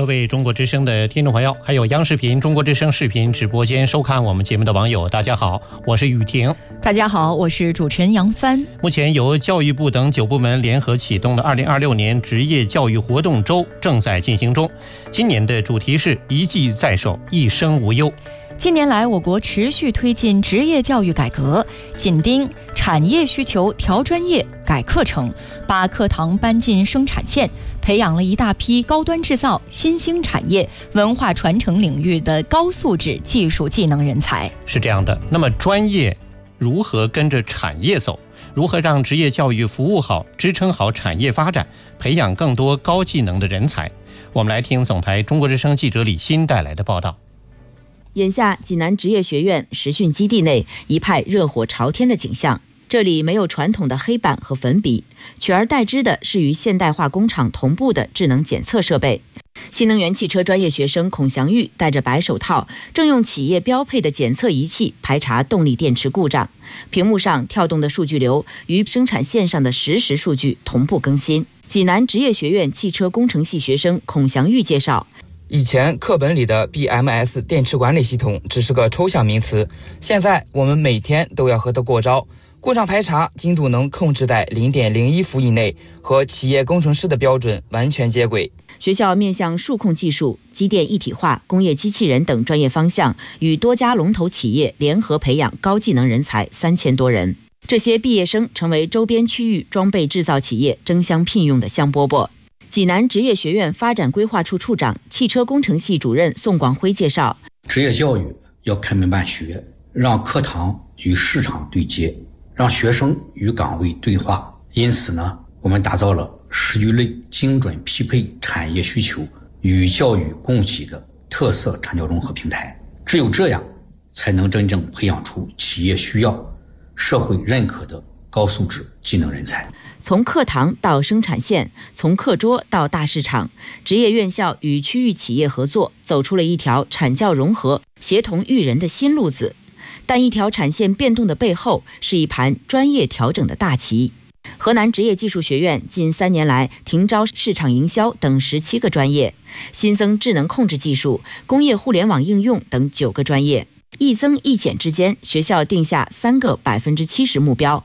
位中国之声的听众朋友，还有央视频中国之声视频直播间收看我们节目的网友，大家好，我是雨婷。 大家好，我是主持人杨帆。 目前由教育部等9部门联合启动的2026年职业教育活动周正在进行中，今年的主题是一技在手，一生无忧。 近年来，我国持续推进职业教育改革，紧盯产业需求，调专业、改课程，把课堂搬进生产线，培养了一大批高端制造、新兴产业、文化传承领域的高素质技术技能人才。 是这样的，那么专业如何跟着产业走？如何让职业教育服务好、支撑好产业发展，培养更多高技能的人才？我们来听总台中国之声记者李欣带来的报道。 眼下，济南职业学院实训基地内一派热火朝天的景象。这里没有传统的黑板和粉笔，取而代之的是与现代化工厂同步的智能检测设备。新能源汽车专业学生孔祥玉戴着白手套，正用企业标配的检测仪器排查动力电池故障。屏幕上跳动的数据流与生产线上的实时数据同步更新。济南职业学院汽车工程系学生孔祥玉介绍， 以前课本里的 BMS 电池管理系统只是个抽象名词，现在我们每天都要和它过招。故障排查精度能控制在 0.01 伏以内，和企业工程师的标准完全接轨。 学校面向数控技术、机电一体化、工业机器人等专业方向，与多家龙头企业联合培养高技能人才3000多人。这些毕业生成为周边区域装备制造企业争相聘用的香饽饽。济南职业学院发展规划处处长、汽车工程系主任宋广辉介绍， 职业教育要开门办学，让课堂与市场对接，让学生与岗位对话。因此呢，我们打造了10余类精准匹配产业需求与教育供给的特色产教融合平台。只有这样，才能真正培养出企业需要、社会认可的高素质技能人才。 从课堂到生产线，从课桌到大市场，职业院校与区域企业合作，走出了一条产教融合、协同育人的新路子。但一条产线变动的背后，是一盘专业调整的大棋。河南职业技术学院近3年来停招市场营销等17个专业，新增智能控制技术、工业互联网应用等9个专业。一增一减之间，学校定下3个70%目标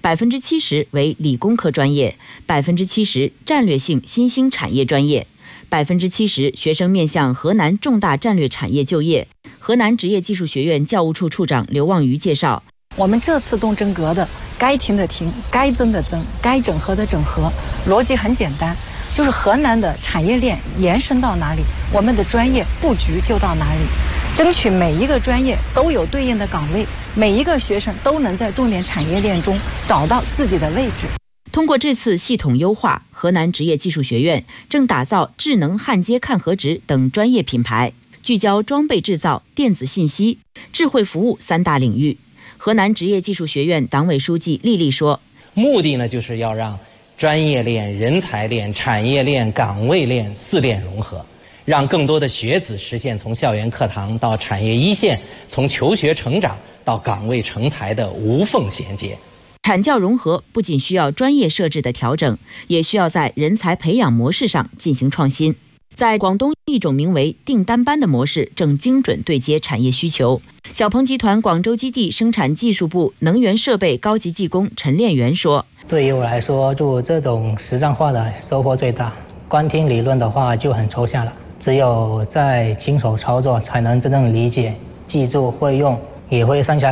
，70%为理工科专业，70%战略性新兴产业专业，70%学生面向河南重大战略产业就业。河南职业技术学院教务处处长刘望瑜介绍， 我们这次动真格的，该停的停，该增的增，该整合的整合，逻辑很简单，就是河南的产业链延伸到哪里，我们的专业布局就到哪里，争取每一个专业都有对应的岗位，每一个学生都能在重点产业链中找到自己的位置。 通过这次系统优化，河南职业技术学院正打造智能焊接看合值等专业品牌，聚焦装备制造、电子信息、智慧服务3大领域。河南职业技术学院党委书记丽丽说， 目的呢，就是要让专业链、人才链、产业链、岗位链4链融合，让更多的学子实现从校园课堂到产业一线，从求学成长到岗位成才的无缝衔接。 产教融合不仅需要专业设置的调整，也需要在人才培养模式上进行创新。在广东，一种名为订单班的模式正精准对接产业需求。小鹏集团广州基地生产技术部能源设备高级技工陈炼元说， 对于我来说，就这种实战化的收获最大，光听理论的话就很抽象了，只有在亲手操作才能真正理解、记住、会用，也会剩下